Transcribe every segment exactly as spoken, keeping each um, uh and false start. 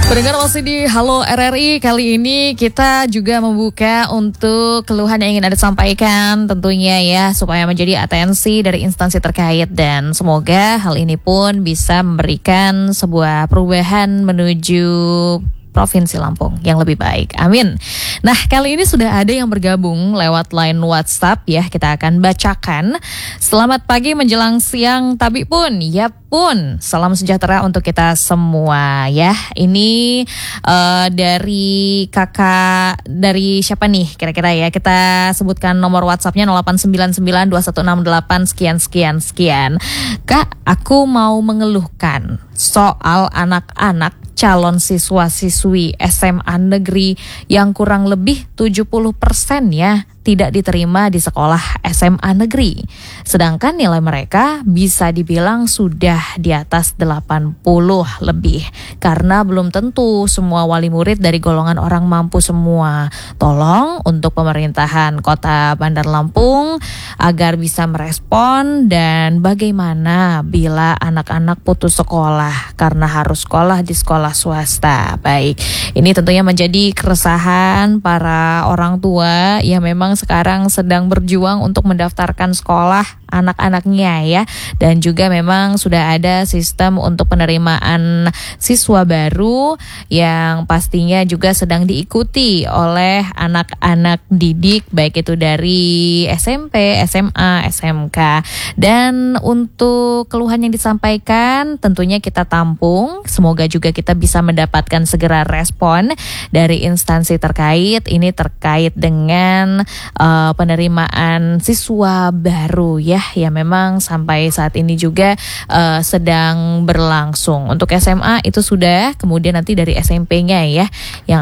Pendengar masih di Halo R R I, kali ini kita juga membuka untuk keluhan yang ingin Anda sampaikan tentunya ya, supaya menjadi atensi dari instansi terkait dan semoga hal ini pun bisa memberikan sebuah perubahan menuju Provinsi Lampung yang lebih baik. Amin. Nah, kali ini sudah ada yang bergabung lewat line WhatsApp ya, kita akan bacakan. Selamat pagi menjelang siang Tabi pun. Ya pun, salam sejahtera untuk kita semua ya. Ini uh, dari kakak, dari siapa nih kira-kira ya? Kita sebutkan nomor WhatsAppnya nol delapan sembilan sembilan dua satu enam delapan sekian sekian sekian. Kak, aku mau mengeluhkan soal anak-anak calon siswa-siswi S M A negeri yang kurang lebih tujuh puluh persen ya tidak diterima di sekolah S M A negeri. Sedangkan nilai mereka bisa dibilang sudah di atas delapan puluh lebih. Karena belum tentu semua wali murid dari golongan orang mampu semua. Tolong untuk pemerintahan Kota Bandar Lampung agar bisa merespon, dan bagaimana bila anak-anak putus sekolah karena harus sekolah di sekolah swasta. Baik, ini tentunya menjadi keresahan para orang tua yang memang sekarang sedang berjuang untuk mendaftarkan sekolah anak-anaknya ya, dan juga memang sudah ada sistem untuk penerimaan siswa baru yang pastinya juga sedang diikuti oleh anak-anak didik baik itu dari S M P, S M A, S M K. Dan untuk keluhan yang disampaikan tentunya kita tampung, semoga juga kita bisa mendapatkan segera respon dari instansi terkait. Ini terkait dengan uh, penerimaan siswa baru ya, yang memang sampai saat ini juga uh, sedang berlangsung. Untuk S M A itu sudah, kemudian nanti dari S M P-nya ya yang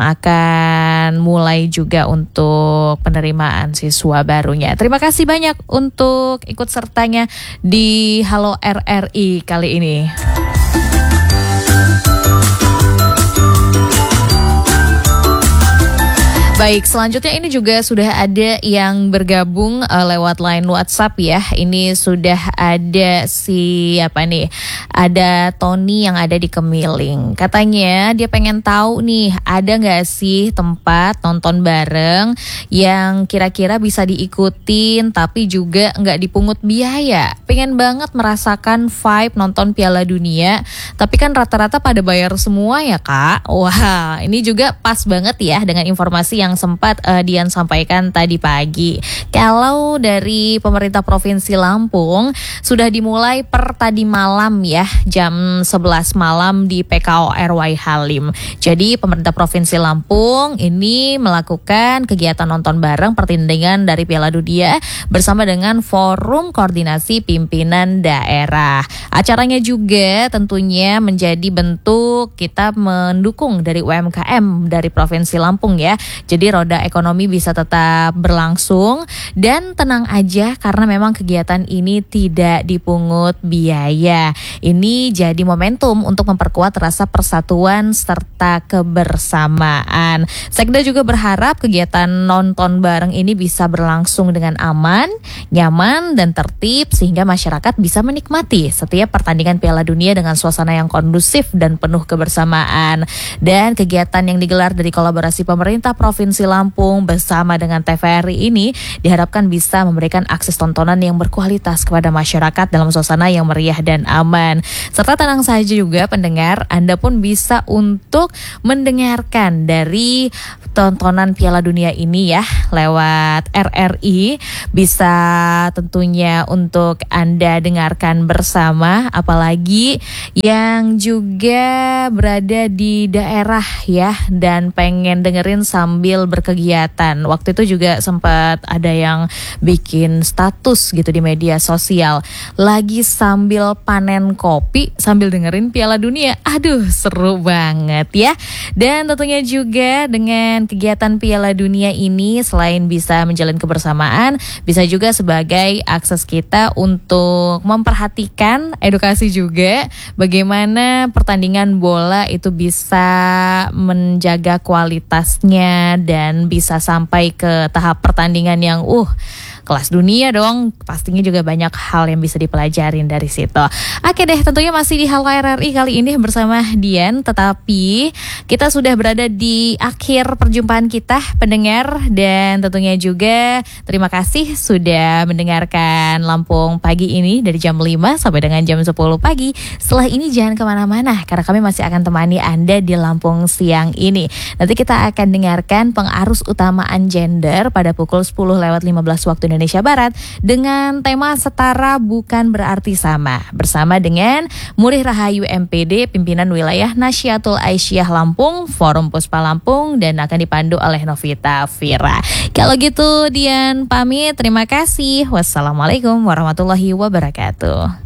akan mulai juga untuk penerimaan siswa barunya. Terima kasih banyak untuk ikut sertanya di Halo R R I kali ini. Baik, selanjutnya ini juga sudah ada yang bergabung uh, lewat line WhatsApp ya. Ini sudah ada si apa nih? Ada Tony yang ada di Kemiling. Katanya dia pengen tahu nih, ada nggak sih tempat nonton bareng yang kira-kira bisa diikutin tapi juga nggak dipungut biaya. Pengen banget merasakan vibe nonton Piala Dunia, tapi kan rata-rata pada bayar semua ya Kak. Wah, ini juga pas banget ya dengan informasi yang yang sempat uh, Dian sampaikan tadi pagi. Kalau dari pemerintah Provinsi Lampung sudah dimulai per tadi malam ya, jam sebelas malam di P K O R Y Halim. Jadi pemerintah Provinsi Lampung ini melakukan kegiatan nonton bareng pertandingan dari Piala Dunia bersama dengan Forum Koordinasi Pimpinan Daerah. Acaranya juga tentunya menjadi bentuk kita mendukung dari U M K M dari Provinsi Lampung ya. Jadi roda ekonomi bisa tetap berlangsung, dan tenang aja karena memang kegiatan ini tidak dipungut biaya. Ini jadi momentum untuk memperkuat rasa persatuan serta kebersamaan. Sekda juga berharap kegiatan nonton bareng ini bisa berlangsung dengan aman, nyaman, dan tertib sehingga masyarakat bisa menikmati setiap pertandingan Piala Dunia dengan suasana yang kondusif dan penuh kebersamaan. Dan kegiatan yang digelar dari kolaborasi pemerintah Provinsi Lampung bersama dengan T V R I ini diharapkan bisa memberikan akses tontonan yang berkualitas kepada masyarakat dalam suasana yang meriah dan aman. Serta tenang saja juga pendengar, Anda pun bisa untuk mendengarkan dari tontonan Piala Dunia ini ya lewat R R I. Bisa tentunya untuk Anda dengarkan bersama, apalagi yang juga berada di daerah ya dan pengen dengerin sambil berkegiatan. Waktu itu juga sempat ada yang bikin status gitu di media sosial, lagi sambil panen kopi sambil dengerin Piala Dunia. Aduh, seru banget ya. Dan tentunya juga dengan kegiatan Piala Dunia ini selain bisa menjalin kebersamaan, bisa juga sebagai akses kita untuk memperhatikan edukasi juga bagaimana pertandingan bola itu bisa menjaga kualitasnya dan bisa sampai ke tahap pertandingan yang uh kelas dunia dong. Pastinya juga banyak hal yang bisa dipelajarin dari situ. Oke deh, tentunya masih di Halo R R I kali ini bersama Dian. Tetapi kita sudah berada di akhir perjumpaan kita pendengar. Dan tentunya juga terima kasih sudah mendengarkan Lampung Pagi ini dari jam lima sampai dengan jam sepuluh pagi. Setelah ini jangan kemana-mana karena kami masih akan temani Anda di Lampung siang ini. Nanti kita akan dengarkan pengarus utamaan gender pada pukul sepuluh lewat lima belas waktu Indonesia Barat dengan tema setara bukan berarti sama bersama dengan Murih Rahayu M P D pimpinan wilayah Nasyatul Aisyah Lampung Forum Puspa Lampung dan akan dipandu oleh Novita Vira. Kalau gitu Dian pamit, terima kasih. Wassalamualaikum warahmatullahi wabarakatuh.